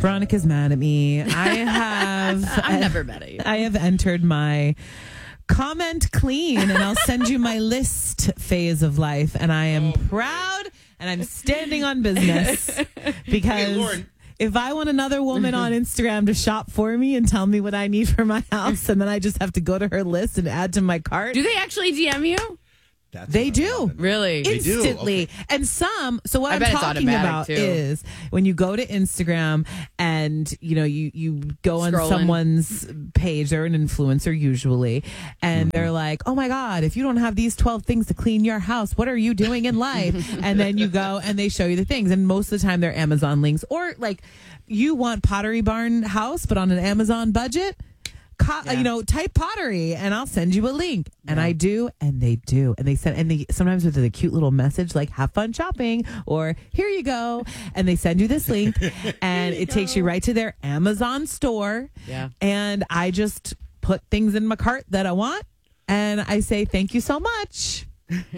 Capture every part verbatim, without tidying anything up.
Veronica's mad at me. I have. I'm never mad at you. I have entered my comment clean, and I'll send you my list phase of life. And I am proud, and I'm standing on business because. Hey, Lauren. If I want another woman on Instagram to shop for me and tell me what I need for my house, and then I just have to go to her list and add to my cart. Do they actually D M you? That's They what do. happened. Really? They do? Instantly. Okay. And some, so what I I'm bet it's talking automatic, about too. is when you go to Instagram and, you know, you, you go on Scrolling. someone's page, they're an influencer usually, and they're like, oh my God, if you don't have these twelve things to clean your house, what are you doing in life? And then you go and they show you the things. And most of the time they're Amazon links, or like you want Pottery Barn house, but on an Amazon budget. Co- Yeah. You know, type pottery, and I'll send you a link. And I do, and they do, and they send, and they sometimes with a cute little message like "Have fun shopping" or "Here you go," and they send you this link, and it takes you right to their Amazon store. Yeah. And I just put things in my cart that I want, and I say thank you so much.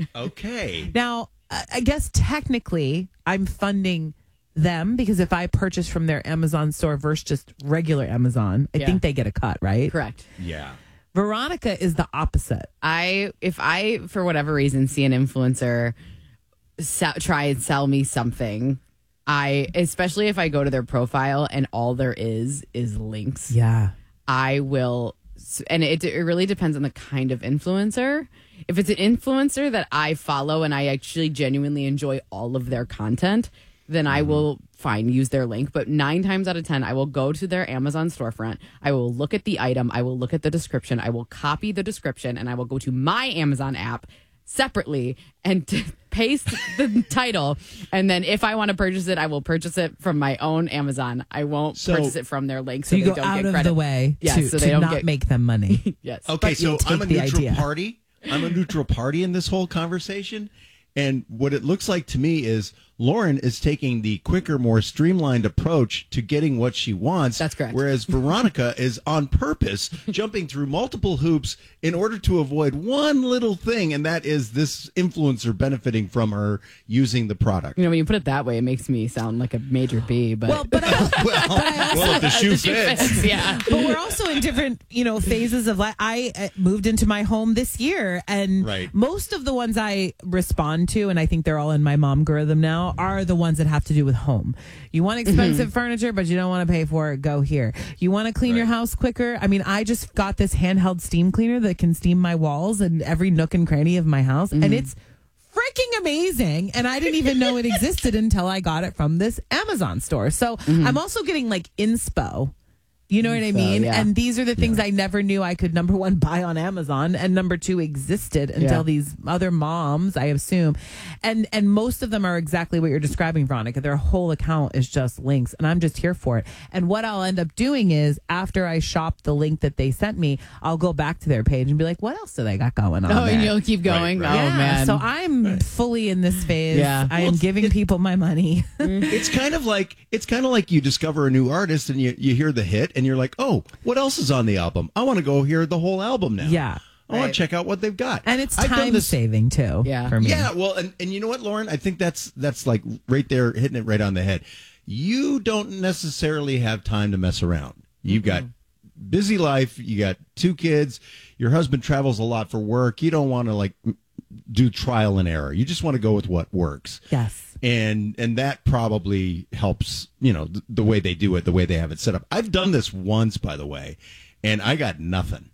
Okay. Now, I I guess technically, I'm funding them because if I purchase from their Amazon store versus just regular Amazon, I Yeah. think they get a cut, right? Correct. Yeah. Veronica is the opposite. I if I for whatever reason see an influencer se- try and sell me something, I especially if I go to their profile and all there is is links, Yeah. I will, and it, it really depends on the kind of influencer. If it's an influencer that I follow and I actually genuinely enjoy all of their content, then I will fine use their link. But nine times out of ten, I will go to their Amazon storefront. I will look at the item. I will look at the description. I will copy the description, and I will go to my Amazon app separately and t- paste the title. And then if I want to purchase it, I will purchase it from my own Amazon. I won't So- purchase it from their link, so, So you they go don't out get of credit. the way Yes, to, so they to don't not get- make them money. Yes. Okay, But you'll so I'm a take the neutral idea. party. I'm a neutral party in this whole conversation. And what it looks like to me is Lauren is taking the quicker, more streamlined approach to getting what she wants. That's correct. Whereas Veronica is on purpose jumping through multiple hoops in order to avoid one little thing, and that is this influencer benefiting from her using the product. You know, when you put it that way, it makes me sound like a major B. But Well, but I, Well, well, if the shoe The shoe fits. fits, yeah. but we're also in different, you know, phases of life. I uh, moved into my home this year, and Right. most of the ones I respond to, and I think they're all in my momgorithm now, are the ones that have to do with home. You want expensive furniture, but you don't want to pay for it. Go here. You want to clean your Right. house quicker. I mean, I just got this handheld steam cleaner that can steam my walls and every nook and cranny of my house, and it's freaking amazing. And I didn't even know it existed until I got it from this Amazon store. So I'm also getting like inspo. You know what I Inspo, mean? yeah. And these are the things I never knew I could, number one, buy on Amazon, and number two, existed until Yeah. these other moms, I assume. And and most of them are exactly what you're describing, Veronica. Their whole account is just links, and I'm just here for it. And what I'll end up doing is, after I shop the link that they sent me, I'll go back to their page and be like, what else do they got going on Oh, there? and you'll keep going. Right, Oh right. yeah, man. so I'm fully in this phase. Yeah. I am giving people my money. It's kind of like it's kind of like you discover a new artist and you, you hear the hit and you're like, oh, what else is on the album? I want to go hear the whole album now. Yeah. I want Right. to check out what they've got. And it's I've done time this- saving too. Yeah. For me. Yeah, well, and, and you know what, Lauren? I think that's that's like right there, hitting it right on the head. You don't necessarily have time to mess around. You've got busy life. You got two kids. Your husband travels a lot for work. You don't want to like m- do trial and error. You just want to go with what works. Yes. And and that probably helps, you know, th- the way they do it, the way they have it set up. I've done this once, by the way, and I got nothing.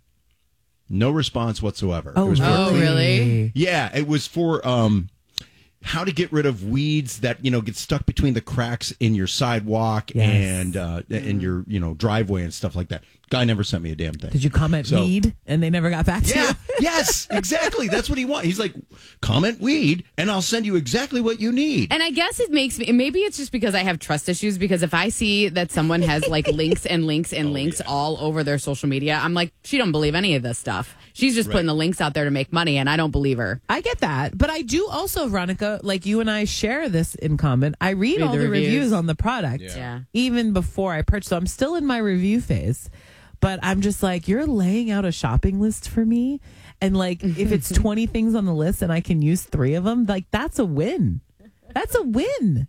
No response whatsoever. It Oh, was for Oh, clean- really? Yeah, it was for um how to get rid of weeds that, you know, get stuck between the cracks in your sidewalk Yes. and uh in your, you know, driveway and stuff like that. Guy never sent me a damn thing. Did you comment So- weed and they never got back to Yeah, you? yes, exactly. That's what he wants. He's like, comment weed and I'll send you exactly what you need. And I guess it makes me, maybe it's just because I have trust issues, because if I see that someone has like links and links and links yeah. all over their social media, I'm like, she don't believe any of this stuff. She's just Right. putting the links out there to make money, and I don't believe her. I get that. But I do also, Veronica, like you and I share this in common. I read, Read all the the reviews. reviews. on the product, Yeah. Yeah. even before I purchase. So I'm still in my review phase. But I'm just like, you're laying out a shopping list for me. And like, if it's twenty things on the list and I can use three of them, like that's a win. That's a win.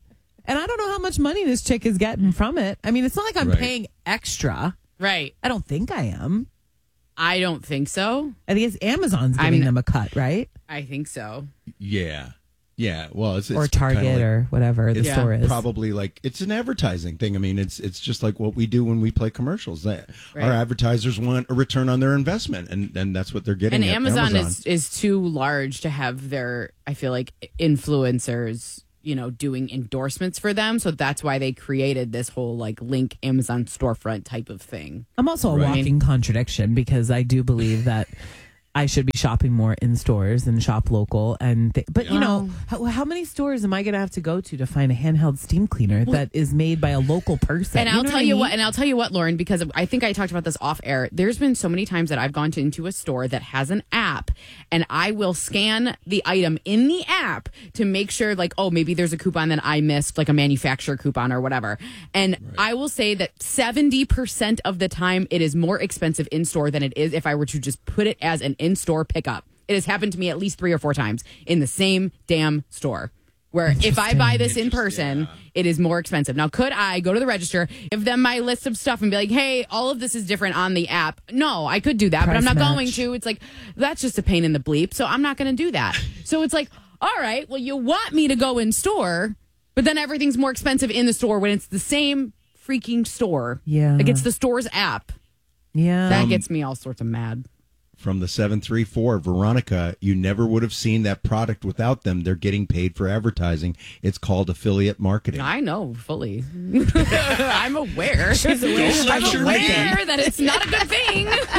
And I don't know how much money this chick is getting from it. I mean, it's not like I'm Right. paying extra. Right. I don't think I am. I don't think so. I think it's Amazon's giving I'm- them a cut, right? I think so. Yeah. Yeah. Well, it's, it's Or Target kinda like- or whatever the It's store is. probably like it's an advertising thing. I mean, it's it's just like what we do when we play commercials. That Right. Our advertisers want a return on their investment, and, and that's what they're getting. And at Amazon, is is too large to have their, I feel like, influencers, you know, doing endorsements for them. So that's why they created this whole like link Amazon storefront type of thing. I'm also a Right. walking contradiction because I do believe that I should be shopping more in stores and shop local. And th- but you know, how, how many stores am I going to have to go to to find a handheld steam cleaner that is made by a local person? And I'll know tell I you mean? what, and I'll tell you what, Lauren, because I think I talked about this off air. There's been so many times that I've gone to, into a store that has an app, and I will scan the item in the app to make sure, like, oh, maybe there's a coupon that I missed, like a manufacturer coupon or whatever. And I will say that seventy percent of the time it is more expensive in store than it is if I were to just put it as an in store pickup. It has happened to me at least three or four times in the same damn store. Where if I buy this in person, it is more expensive. Now, could I go to the register, give them my list of stuff and be like, hey, all of this is different on the app? No, I could do that, but I'm Price not match. going to. It's like, that's just a pain in the bleep. So I'm not going to do that. So it's like, all right, well, you want me to go in store, but then everything's more expensive in the store when it's the same freaking store. Yeah. Like it's the store's app. Yeah. That gets me all sorts of mad. From the seven three four, Veronica, you never would have seen that product without them. They're getting paid for advertising. It's called affiliate marketing. I know fully. I'm aware. She's aware. I'm aware that it's not a good thing.